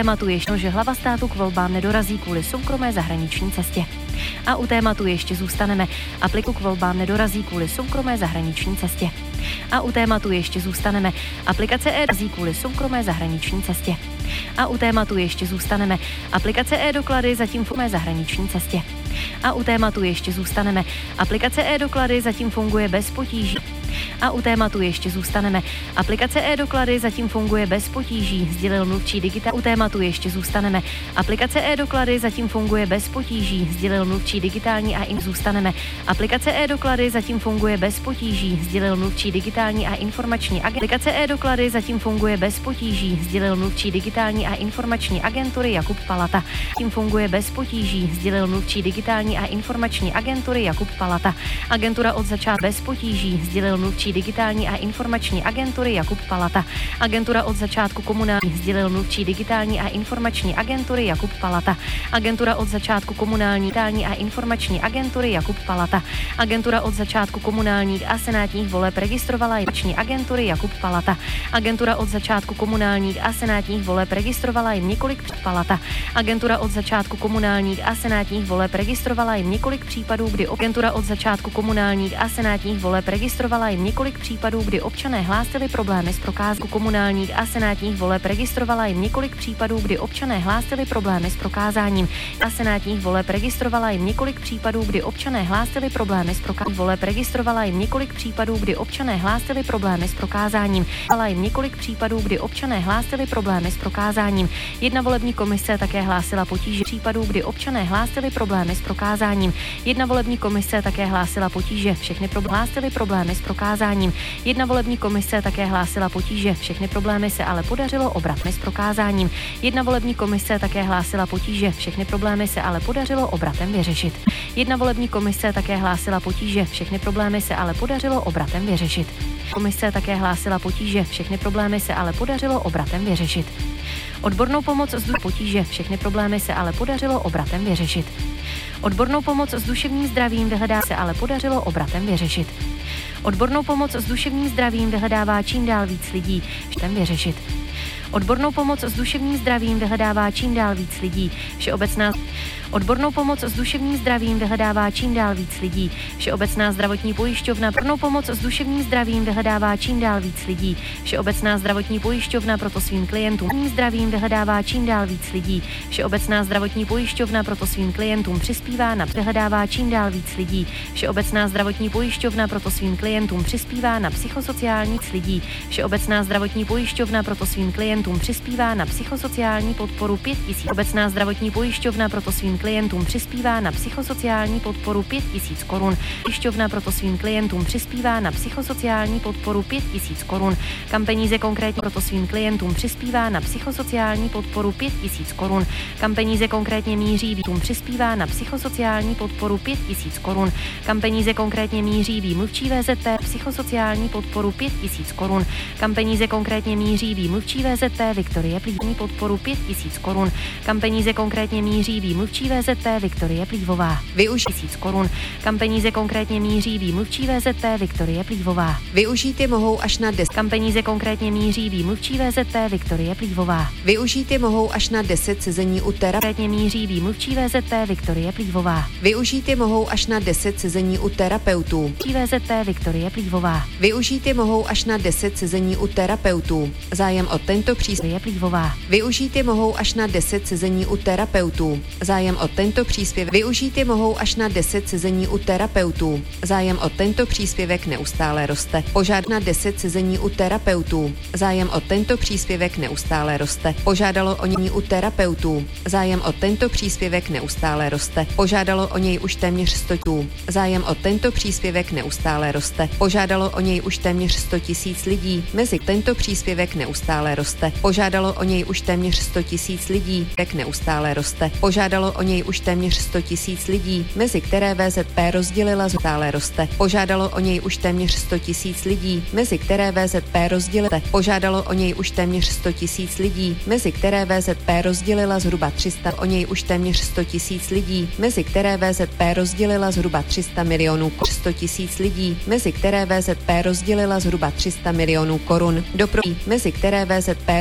tématu ještě, že hlava státu k volbám nedorazí kvůli soukromé zahraniční cestě. A u tématu ještě zůstaneme. Apliku k volbám nedorazí kvůli soukromé zahraniční cestě. A u tématu ještě zůstaneme. Aplikace e-doklady kvůli soukromé zahraniční cestě. A u tématu ještě zůstaneme. Aplikace e-doklady zatím funguje zahraniční cestě. A u tématu ještě zůstaneme. Aplikace e-doklady zatím funguje bez potíží. A u tématu ještě zůstaneme. Aplikace e-doklady zatím funguje bez potíží, sdělil mluvčí digitální. U tématu ještě zůstaneme. Aplikace e-doklady zatím funguje bez potíží, sdělil mluvčí digitální a zůstaneme. Aplikace e-doklady zatím funguje bez potíží, sdělil mluvčí digitální a informační agentury. Aplikace e-doklady zatím funguje bez potíží, sdělil mluvčí digitální a informační agentury Jakub Palata. Tím funguje bez potíží, sdělil mluvčí digitální a informační agentury Jakub Palata. Agentura od začátku bez potíží, sdělil mluvčí digitální a informační agentury Jakub Palata. Agentura od začátku komunální, sdělil mluvčí digitální a informační agentury Jakub Palata. Agentura od začátku komunální a informační agentury Jakub Palata. Agentura od začátku komunálních a senátních voleb registrovala informační agentury Jakub Palata. Agentura od začátku komunálních a senátních voleb registrovala jim několik Palata. Agentura od začátku komunálních a senátních voleb registrovala jim několik případů, kdy agentura od začátku komunálních a senátních voleb registrovala jim několik případů, kdy občané hlásili problémy s prokázáním komunálních a senátních voleb registrovala jim několik případů, kdy občané hlásili problémy s prokázáním a senátních voleb registrovala jim několik případů, kdy občané hlásili problémy s prokázáním voleb registrovala jim několik případů, kdy občané hlásili problémy s prokázáním ale jim několik případů, kdy občané hlásili problémy s prokázáním. Jedna volební komise také hlásila potíže případů, kdy občané hlásili problémy s prokázáním. Jedna volební komise také hlásila potíže, všechny hlásili problémy s prokázáním. Jedna volební komise také hlásila potíže, všechny problémy se ale podařilo obratně s prokázáním. Jedna volební komise také hlásila potíže, všechny problémy se ale podařilo obratem vyřešit. Jedna volební komise také hlásila potíže, všechny problémy se ale podařilo obratem vyřešit. Komise také hlásila potíže, všechny problémy se ale podařilo obratem vyřešit. Odbornou pomoc z potíže, všechny problémy se ale podařilo obratem vyřešit. Odbornou pomoc s duševním zdravím vyhledá se ale podařilo obratem vyřešit. Odbornou pomoc s duševním zdravím vyhledává čím dál víc lidí, všem vyřešit. Odbornou pomoc s duševním zdravím vyhledává čím dál víc lidí, všeobecná. Odbornou pomoc s duševním zdravím vyhledává čím dál víc lidí, Všeobecná zdravotní pojišťovna. Odbornou pomoc s duševním zdravím vyhledává čím dál víc lidí, Všeobecná zdravotní pojišťovna proto svým klientům zdravím vyhledává čím dál víc lidí, Všeobecná zdravotní pojišťovna proto svým klientům přispívá na vyhledává čím dál víc lidí, Všeobecná zdravotní pojišťovna proto svým klientům přispívá na psychosociální lidí, Všeobecná zdravotní pojišťovna proto svým klientům přispívá na psychosociální podporu 5 000. Všeobecná zdravotní pojišťovna proto svým klientům přispívá na psychosociální podporu 5 000 korun. Pojišťovna proto svým klientům přispívá na psychosociální podporu 5 000 korun. Kam peníze konkrétně proto svým klientům přispívá na psychosociální podporu 5 000 korun. Kam peníze konkrétně míří výtům přispívá na psychosociální podporu 5 000 korun. Kam peníze konkrétně míří výmluvčí VZP psychosociální podporu 5 000 korun. Kam peníze konkrétně míří výmluvčí VZP Viktorie Plívní podporu 5 000 korun. Kam peníze konkrétně míří výmluvčí VZP Viktorie Plívová. Využij 1000 korun. Kam peníze konkrétně míří výmluvčí VZP Viktorie Plívová. Využít mohou až na 10. Kam peníze konkrétně míří výmluvčí VZP Viktorie Plívová. Využít mohou až na 10 sezení u terapeutů. Konkrétně míří výmluvčí VZP Viktorie Plívová. Využít mohou až na 10 sezení u terapeutů. VZP Viktorie Plívová. Využít mohou až na 10 sezení u terapeutů. Zájem o tento příspěvek. Plívová. Využít mohou až na 10 sezení u terapeutů. Zájem o tento příspěvek. Využít mohou až na 10 sezení u terapeutů. Zájem o tento příspěvek neustále roste. Požád na 10 sezení u terapeutů. Zájem o tento příspěvek neustále roste. Požádalo o něj u terapeutů. Zájem o tento příspěvek neustále roste. Požádalo o něj už téměř 100 000. Zájem o tento příspěvek neustále roste. Požádalo o něj už téměř 100 000 lidí. Mezi tento příspěvek neustále roste. Požádalo o něj už téměř 100 000 lidí. Tak neustále roste. Požádalo o něj už téměř 100 000 lidí, mezi které VZP rozdělila stále roste. Požádalo o něj už téměř 100 000 lidí, mezi které VZP rozdělila. Požádalo o něj už téměř 100 000 lidí, mezi které VZP rozdělila zhruba 300. O něj už téměř 100 000 lidí, mezi které VZP rozdělila zhruba 300 milionů. 100 000 lidí, mezi které VZP rozdělila zhruba 300 milionů korun. Mezi které VZP